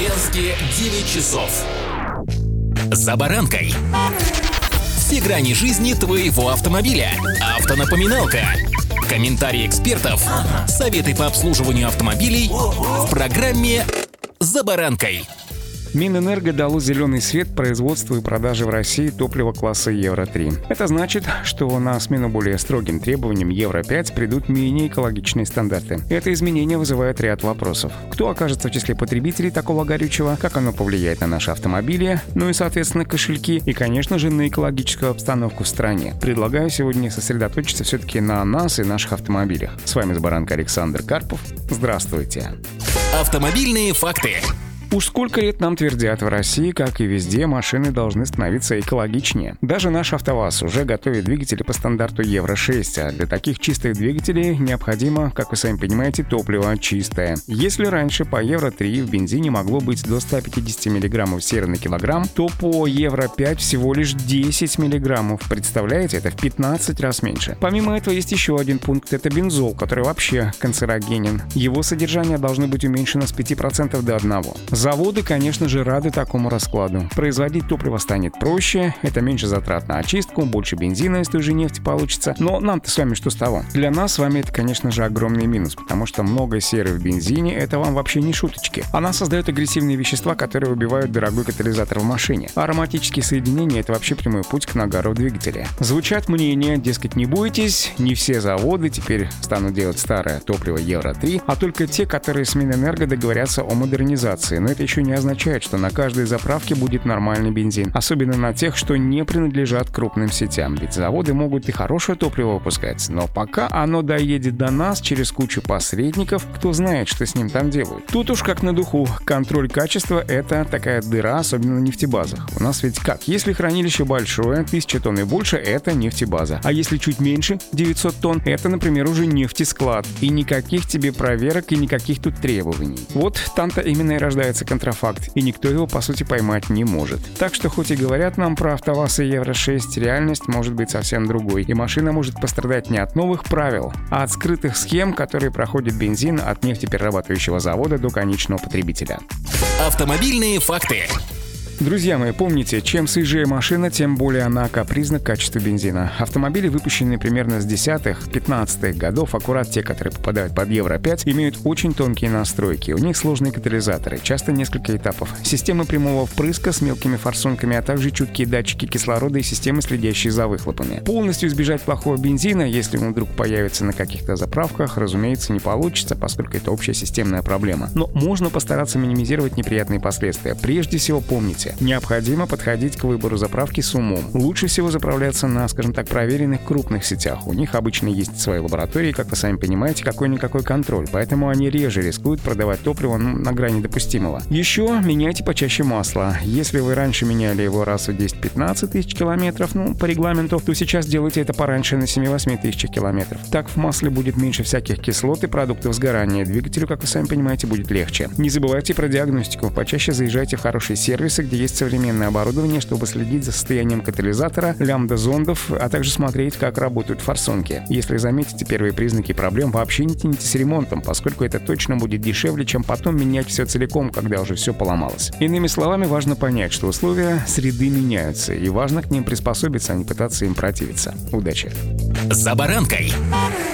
Ленске 9 часов. За баранкой. Все грани жизни твоего автомобиля. Автонапоминалка. Комментарии экспертов. Советы по обслуживанию автомобилей в программе «За баранкой». Минэнерго дало зеленый свет производству и продаже в России топлива класса Евро-3. Это значит, что на смену более строгим требованиям Евро-5 придут менее экологичные стандарты. Это изменение вызывает ряд вопросов. Кто окажется в числе потребителей такого горючего, как оно повлияет на наши автомобили, ну и, соответственно, кошельки, и, конечно же, на экологическую обстановку в стране. Предлагаю сегодня сосредоточиться все-таки на нас и наших автомобилях. С вами «За баранкой» Александр Карпов. Здравствуйте. Автомобильные факты. Уж сколько лет нам твердят, в России, как и везде, машины должны становиться экологичнее. Даже наш АвтоВАЗ уже готовит двигатели по стандарту Евро-6, а для таких чистых двигателей необходимо, как вы сами понимаете, топливо чистое. Если раньше по Евро-3 в бензине могло быть до 150 мг серы на килограмм, то по Евро-5 всего лишь 10 мг. Представляете, это в 15 раз меньше. Помимо этого есть еще один пункт, это бензол, который вообще канцерогенен. Его содержание должно быть уменьшено с 5% до 1%. Заводы, конечно же, рады такому раскладу. Производить топливо станет проще, это меньше затрат на очистку, больше бензина из той же нефти получится. Но нам-то с вами что с того? Для нас с вами это, конечно же, огромный минус, потому что много серы в бензине — это вам вообще не шуточки. Она создает агрессивные вещества, которые убивают дорогой катализатор в машине. А ароматические соединения — это вообще прямой путь к нагару в двигателе. Звучат мнения, дескать, не бойтесь, не все заводы теперь станут делать старое топливо Евро-3, а только те, которые с Минэнерго договорятся о модернизации. Но это еще не означает, что на каждой заправке будет нормальный бензин. Особенно на тех, что не принадлежат крупным сетям. Ведь заводы могут и хорошее топливо выпускать, но пока оно доедет до нас через кучу посредников, кто знает, что с ним там делают. Тут уж как на духу. Контроль качества — это такая дыра, особенно на нефтебазах. У нас ведь как? Если хранилище большое, 1000 тонн и больше — это нефтебаза. А если чуть меньше, 900 тонн, это, например, уже нефтесклад. И никаких тебе проверок и никаких тут требований. Вот там-то именно и рождается контрафакт, и никто его, по сути, поймать не может. Так что, хоть и говорят нам про АвтоВАЗ и Евро-6, реальность может быть совсем другой, и машина может пострадать не от новых правил, а от скрытых схем, которые проходит бензин от нефтеперерабатывающего завода до конечного потребителя. Автомобильные факты. Друзья мои, помните, чем свежее машина, тем более она капризна к качеству бензина. Автомобили, выпущенные примерно с 10-15 годов, аккурат те, которые попадают под Евро-5, имеют очень тонкие настройки. У них сложные катализаторы, часто несколько этапов. Системы прямого впрыска с мелкими форсунками, а также чуткие датчики кислорода и системы, следящие за выхлопами. Полностью избежать плохого бензина, если он вдруг появится на каких-то заправках, разумеется, не получится, поскольку это общая системная проблема. Но можно постараться минимизировать неприятные последствия. Прежде всего, помните, необходимо подходить к выбору заправки с умом. Лучше всего заправляться на, скажем так, проверенных крупных сетях. У них обычно есть свои лаборатории, как вы сами понимаете, какой-никакой контроль. Поэтому они реже рискуют продавать топливо на грани допустимого. Еще меняйте почаще масло. Если вы раньше меняли его раз в 10-15 тысяч километров, по регламенту, то сейчас делайте это пораньше на 7-8 тысячах километров. Так в масле будет меньше всяких кислот и продуктов сгорания. Двигателю, как вы сами понимаете, будет легче. Не забывайте про диагностику. Почаще заезжайте в хорошие сервисы, где есть современное оборудование, чтобы следить за состоянием катализатора, лямбда-зондов, а также смотреть, как работают форсунки. Если заметите первые признаки проблем, вообще не тяните с ремонтом, поскольку это точно будет дешевле, чем потом менять все целиком, когда уже все поломалось. Иными словами, важно понять, что условия среды меняются, и важно к ним приспособиться, а не пытаться им противиться. Удачи! За баранкой.